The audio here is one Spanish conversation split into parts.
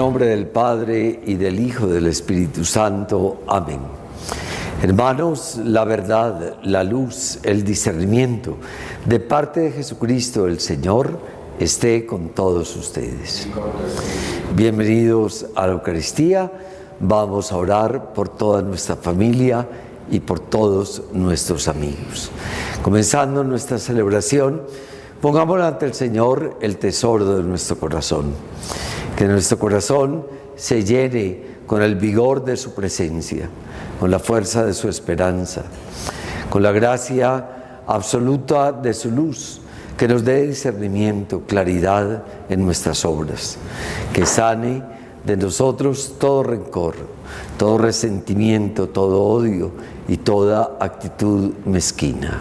nombre del Padre, y del Hijo, y del Espíritu Santo. Amén. Hermanos, la verdad, la luz, el discernimiento de parte de Jesucristo el Señor esté con todos ustedes. Bienvenidos a la Eucaristía. Vamos a orar por toda nuestra familia y por todos nuestros amigos. Comenzando nuestra celebración, pongamos ante el Señor el tesoro de nuestro corazón. Que nuestro corazón se llene con el vigor de su presencia, con la fuerza de su esperanza, con la gracia absoluta de su luz, que nos dé discernimiento, claridad en nuestras obras, que sane de nosotros todo rencor, todo resentimiento, todo odio y toda actitud mezquina.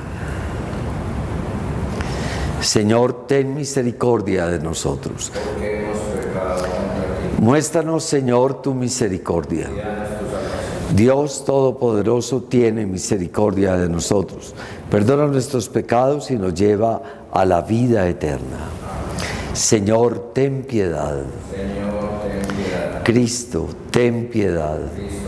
Señor, ten misericordia de nosotros. Muéstranos, Señor, tu misericordia. Dios Todopoderoso tiene misericordia de nosotros. Perdona nuestros pecados y nos lleva a la vida eterna. Señor, ten piedad. Cristo, ten piedad.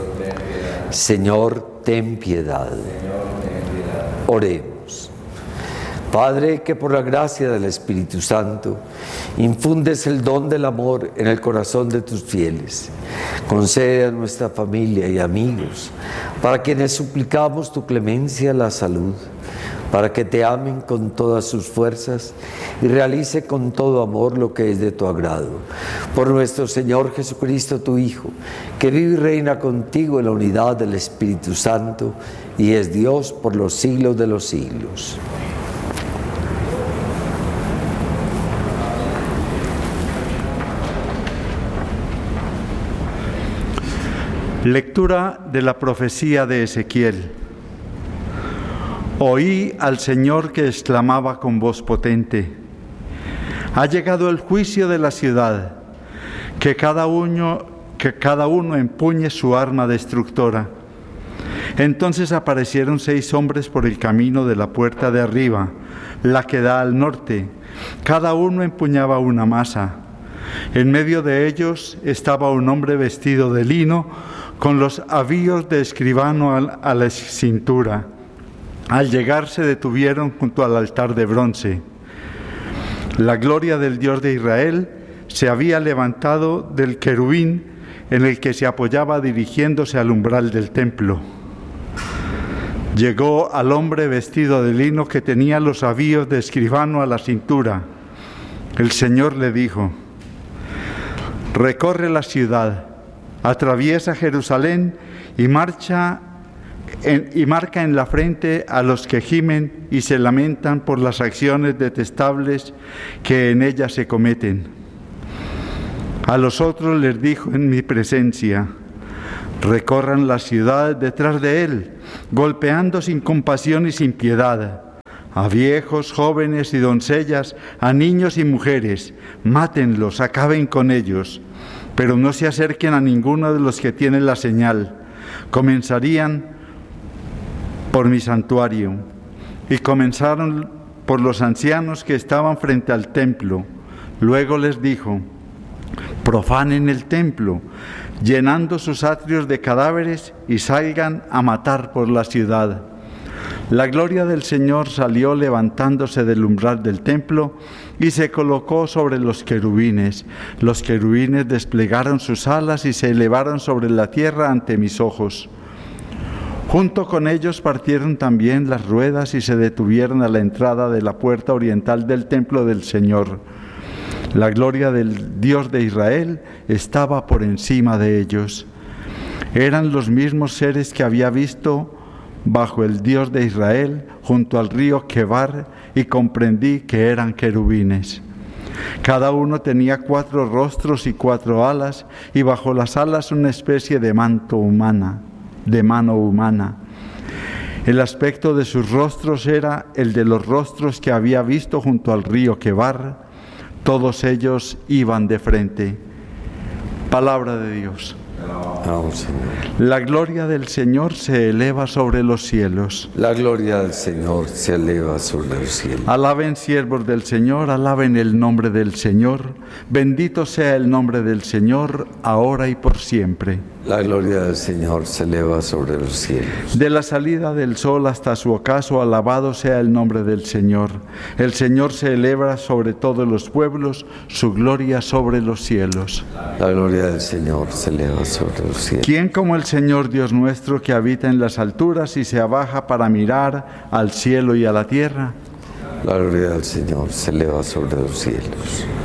Señor, ten piedad. Oremos. Padre, que por la gracia del Espíritu Santo infundes el don del amor en el corazón de tus fieles. Concede a nuestra familia y amigos, para quienes suplicamos tu clemencia, la salud, para que te amen con todas sus fuerzas y realice con todo amor lo que es de tu agrado. Por nuestro Señor Jesucristo, tu Hijo, que vive y reina contigo en la unidad del Espíritu Santo y es Dios por los siglos de los siglos. Lectura de la profecía de Ezequiel. Oí al Señor que exclamaba con voz potente: ha llegado el juicio de la ciudad, que cada uno empuñe su arma destructora. Entonces aparecieron 6 hombres por el camino de la puerta de arriba, la que da al norte. Cada uno empuñaba una masa. En medio de ellos estaba un hombre vestido de lino, con los avíos de escribano a la cintura. Al llegar se detuvieron junto al altar de bronce. La gloria del Dios de Israel se había levantado del querubín en el que se apoyaba dirigiéndose al umbral del templo. Llegó al hombre vestido de lino que tenía los avíos de escribano a la cintura. El Señor le dijo: recorre la ciudad, atraviesa Jerusalén y marca en la frente a los que gimen y se lamentan por las acciones detestables que en ella se cometen. A los otros les dijo en mi presencia: recorran la ciudad detrás de él, golpeando sin compasión y sin piedad, a viejos, jóvenes y doncellas, a niños y mujeres. Mátenlos, acaben con ellos, pero no se acerquen a ninguno de los que tienen la señal. Comenzarían por mi santuario, y comenzaron por los ancianos que estaban frente al templo. Luego les dijo: profanen el templo, llenando sus atrios de cadáveres, y salgan a matar por la ciudad. La gloria del Señor salió levantándose del umbral del templo y se colocó sobre los querubines. Los querubines desplegaron sus alas y se elevaron sobre la tierra ante mis ojos. Junto con ellos partieron también las ruedas y se detuvieron a la entrada de la puerta oriental del templo del Señor. La gloria del Dios de Israel estaba por encima de ellos. Eran los mismos seres que había visto bajo el Dios de Israel junto al río Quebar, y comprendí que eran querubines. Cada uno tenía 4 rostros y 4 alas, y bajo las alas una especie de mano humana. El aspecto de sus rostros era el de los rostros que había visto junto al río Quebar. Todos ellos iban de frente. Palabra de Dios. Alabamos, Señor. La gloria del Señor se eleva sobre los cielos. La gloria del Señor se eleva sobre los cielos. Alaben siervos del Señor, alaben el nombre del Señor. Bendito sea el nombre del Señor, ahora y por siempre. La gloria del Señor se eleva sobre los cielos. De la salida del sol hasta su ocaso, alabado sea el nombre del Señor. El Señor se eleva sobre todos los pueblos, su gloria sobre los cielos. La gloria del Señor se eleva sobre los cielos. ¿Quién como el Señor Dios nuestro, que habita en las alturas y se abaja para mirar al cielo y a la tierra? La gloria del Señor se eleva sobre los cielos.